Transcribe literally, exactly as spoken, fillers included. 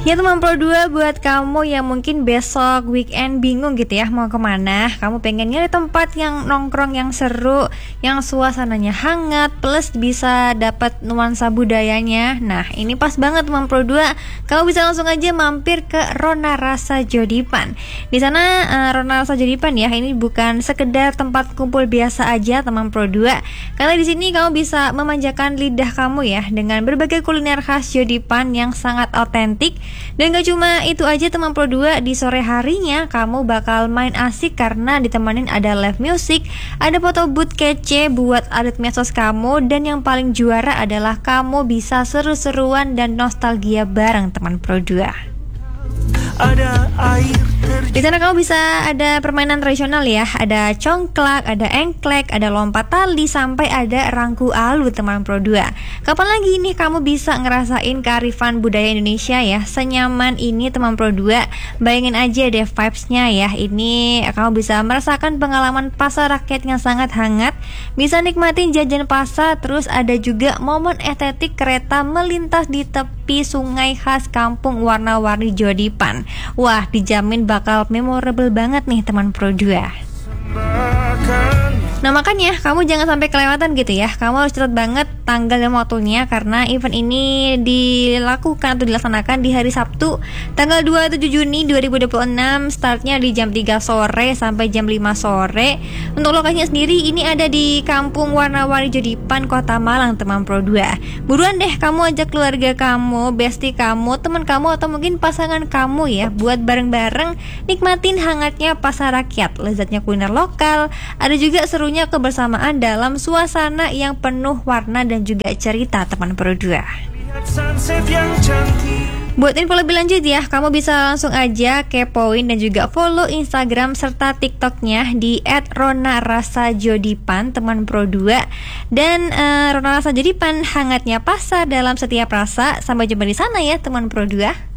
Ya teman Pro dua, buat kamu yang mungkin besok weekend bingung gitu ya mau kemana, kamu pengen nyari tempat yang nongkrong yang seru, yang suasananya hangat, plus bisa dapat nuansa budayanya. Nah ini pas banget teman Pro dua, kamu bisa langsung aja mampir ke Rona Rasa Jodipan. Di sana uh, Rona Rasa Jodipan ya, ini bukan sekedar tempat kumpul biasa aja teman Pro dua, karena di sini kamu bisa memanjakan lidah kamu ya dengan berbagai kuliner khas Jodipan yang sangat autentik. Dan gak cuma itu aja teman Pro dua, di sore harinya kamu bakal main asik karena ditemenin ada live music, ada foto booth kece buat update medsos kamu, dan yang paling juara adalah kamu bisa seru-seruan dan nostalgia bareng teman Pro dua. Ada air di sana kamu bisa ada permainan tradisional ya, ada congklak, ada engklek, ada lompat tali, sampai ada rangku alu teman Pro dua. Kapan lagi nih kamu bisa ngerasain kearifan budaya Indonesia ya, senyaman ini teman Pro dua. Bayangin aja deh vibes-nya ya, ini kamu bisa merasakan pengalaman pasar rakyat yang sangat hangat, bisa nikmatin jajan pasar, terus ada juga momen estetik kereta melintas di tepi sungai khas kampung warna-warni Jodipan. Wah, dijamin bakal memorable banget nih teman Pro dua. Nah makanya kamu jangan sampai kelewatan gitu ya. Kamu harus catat banget tanggal dan waktunya, karena event ini dilakukan atau dilaksanakan di hari Sabtu tanggal dua puluh tujuh Juni dua ribu dua puluh enam. Startnya di jam tiga sore sampai jam lima sore. Untuk lokasinya sendiri ini ada di Kampung Warna-Warni Jodipan, Kota Malang teman Pro dua. Buruan deh kamu ajak keluarga kamu, bestie kamu, teman kamu, atau mungkin pasangan kamu ya, buat bareng-bareng nikmatin hangatnya pasar rakyat, lezatnya kuliner lokal, ada juga serunya kebersamaan dalam suasana yang penuh warna dan juga cerita teman Pro dua. Buat info lebih lanjut ya, kamu bisa langsung aja kepoin dan juga follow Instagram serta TikToknya di et rona rasa jodipan teman Pro dua. Dan uh, Rona Rasa Jodipan, hangatnya pasar dalam setiap rasa. Sampai jumpa di sana ya teman Pro dua.